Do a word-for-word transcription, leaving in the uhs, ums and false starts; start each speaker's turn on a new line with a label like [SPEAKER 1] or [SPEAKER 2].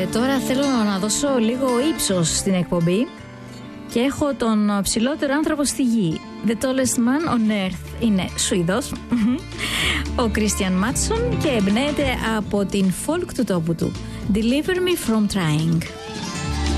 [SPEAKER 1] τώρα θέλω να δώσω λίγο ύψος στην εκπομπή και έχω τον ψηλότερο άνθρωπο στη γη. The tallest man on earth είναι Σουηδός, ο Christian Mattsson, και εμπνέεται από την folk του τόπου του. Deliver me from trying.